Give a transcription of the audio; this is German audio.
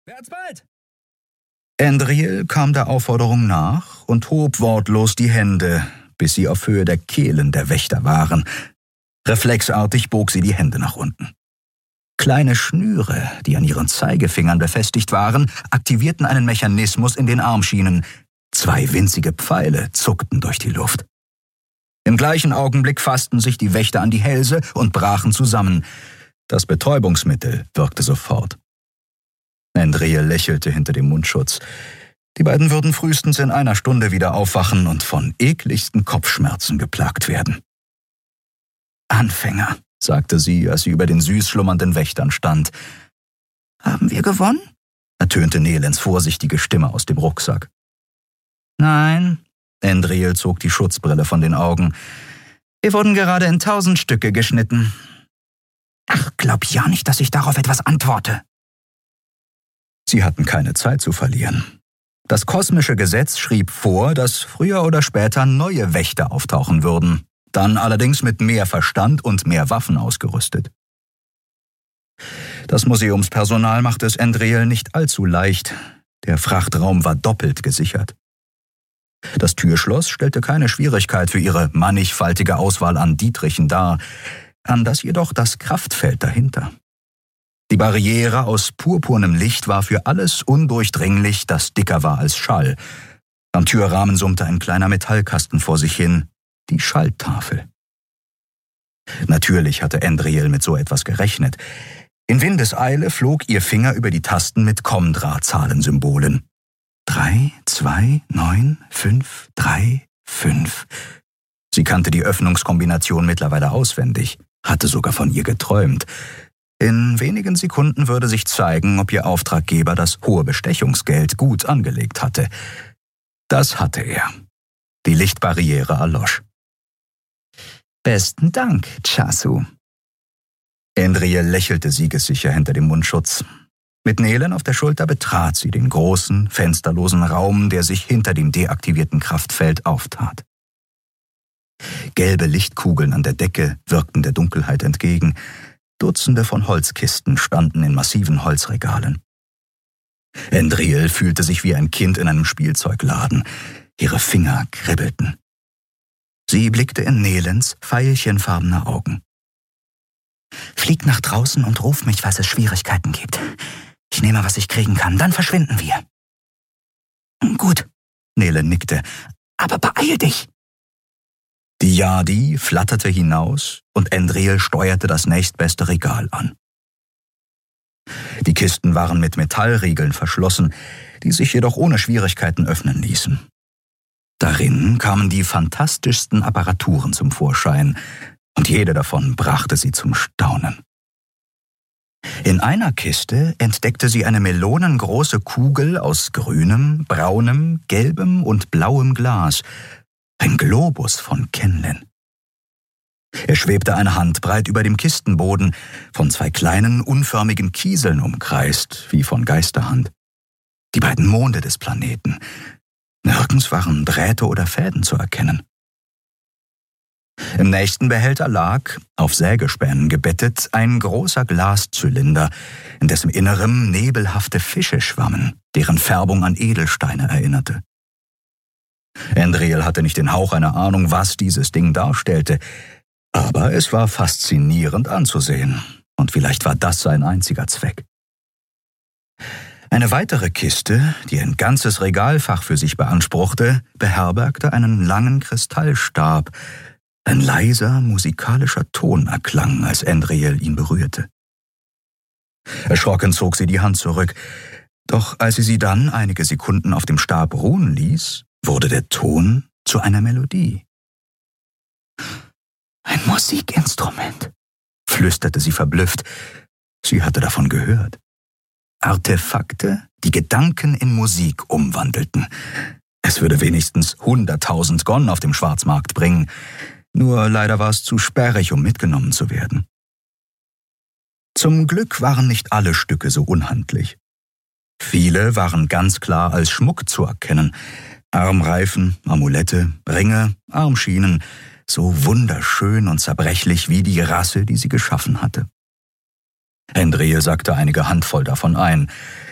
Wärts bald! Andriel kam der Aufforderung nach und hob wortlos die Hände, bis sie auf Höhe der Kehlen der Wächter waren. Reflexartig bog sie die Hände nach unten. Kleine Schnüre, die an ihren Zeigefingern befestigt waren, aktivierten einen Mechanismus in den Armschienen. 2 winzige Pfeile zuckten durch die Luft. Im gleichen Augenblick fassten sich die Wächter an die Hälse und brachen zusammen. Das Betäubungsmittel wirkte sofort. Andriel lächelte hinter dem Mundschutz. Die beiden würden frühestens in 1 Stunde wieder aufwachen und von ekligsten Kopfschmerzen geplagt werden. »Anfänger«, sagte sie, als sie über den süß schlummernden Wächtern stand. »Haben wir gewonnen?« ertönte Nelens vorsichtige Stimme aus dem Rucksack. »Nein«, Andriel zog die Schutzbrille von den Augen. »Wir wurden gerade in 1000 Stücke geschnitten.« »Ach, glaub ja nicht, dass ich darauf etwas antworte.« Sie hatten keine Zeit zu verlieren. Das kosmische Gesetz schrieb vor, dass früher oder später neue Wächter auftauchen würden, dann allerdings mit mehr Verstand und mehr Waffen ausgerüstet. Das Museumspersonal machte es Andriel nicht allzu leicht. Der Frachtraum war doppelt gesichert. Das Türschloss stellte keine Schwierigkeit für ihre mannigfaltige Auswahl an Dietrichen dar, anders jedoch das Kraftfeld dahinter. Die Barriere aus purpurnem Licht war für alles undurchdringlich, das dicker war als Schall. Am Türrahmen summte ein kleiner Metallkasten vor sich hin, die Schalltafel. Natürlich hatte Andriel mit so etwas gerechnet. In Windeseile flog ihr Finger über die Tasten mit Kommdrahtzahlensymbolen. 3, 2, 9, 5, 3, 5. Sie kannte die Öffnungskombination mittlerweile auswendig, hatte sogar von ihr geträumt. In wenigen Sekunden würde sich zeigen, ob ihr Auftraggeber das hohe Bestechungsgeld gut angelegt hatte. Das hatte er. Die Lichtbarriere erlosch. »Besten Dank, Chasu.« Andriel lächelte siegessicher hinter dem Mundschutz. Mit Nelen auf der Schulter betrat sie den großen, fensterlosen Raum, der sich hinter dem deaktivierten Kraftfeld auftat. Gelbe Lichtkugeln an der Decke wirkten der Dunkelheit entgegen. Dutzende von Holzkisten standen in massiven Holzregalen. Andriel fühlte sich wie ein Kind in einem Spielzeugladen. Ihre Finger kribbelten. Sie blickte in Nelens veilchenfarbene Augen. »Flieg nach draußen und ruf mich, falls es Schwierigkeiten gibt. Ich nehme, was ich kriegen kann, dann verschwinden wir.« »Gut«, Nelen nickte, »aber beeil dich!« Die Yadi flatterte hinaus und Andriel steuerte das nächstbeste Regal an. Die Kisten waren mit Metallriegeln verschlossen, die sich jedoch ohne Schwierigkeiten öffnen ließen. Darin kamen die fantastischsten Apparaturen zum Vorschein, und jede davon brachte sie zum Staunen. In einer Kiste entdeckte sie eine melonengroße Kugel aus grünem, braunem, gelbem und blauem Glas, ein Globus von Kenlen. Er schwebte eine Handbreit über dem Kistenboden, von 2 kleinen, unförmigen Kieseln umkreist, wie von Geisterhand. Die beiden Monde des Planeten. Nirgends waren Drähte oder Fäden zu erkennen. Im nächsten Behälter lag, auf Sägespänen gebettet, ein großer Glaszylinder, in dessen Innerem nebelhafte Fische schwammen, deren Färbung an Edelsteine erinnerte. Andriel hatte nicht den Hauch einer Ahnung, was dieses Ding darstellte, aber es war faszinierend anzusehen, und vielleicht war das sein einziger Zweck. Eine weitere Kiste, die ein ganzes Regalfach für sich beanspruchte, beherbergte einen langen Kristallstab. Ein leiser, musikalischer Ton erklang, als Andriel ihn berührte. Erschrocken zog sie die Hand zurück, doch als sie dann einige Sekunden auf dem Stab ruhen ließ, wurde der Ton zu einer Melodie. »Ein Musikinstrument«, flüsterte sie verblüfft. Sie hatte davon gehört. Artefakte, die Gedanken in Musik umwandelten. Es würde wenigstens 100.000 Gon auf dem Schwarzmarkt bringen. Nur leider war es zu sperrig, um mitgenommen zu werden. Zum Glück waren nicht alle Stücke so unhandlich. Viele waren ganz klar als Schmuck zu erkennen. Armreifen, Amulette, Ringe, Armschienen, so wunderschön und zerbrechlich wie die Rasse, die sie geschaffen hatte. Andriel sackte einige Handvoll davon ein.